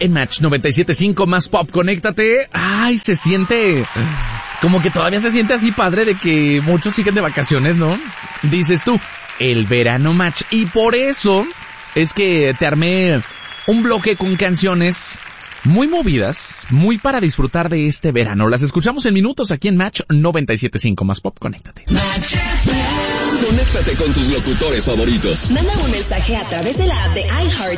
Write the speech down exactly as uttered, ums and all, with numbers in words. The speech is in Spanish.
en Match noventa y siete punto cinco más Pop, conéctate. Ay, se siente, como que todavía se siente así padre de que muchos siguen de vacaciones, ¿no? Dices tú, el verano Match. Y por eso es que te armé un bloque con canciones muy movidas, muy para disfrutar de este verano. Las escuchamos en minutos aquí en Match noventa y siete punto cinco más Pop, conéctate. Conéctate con tus locutores favoritos. Manda un mensaje a través de la app de iHeart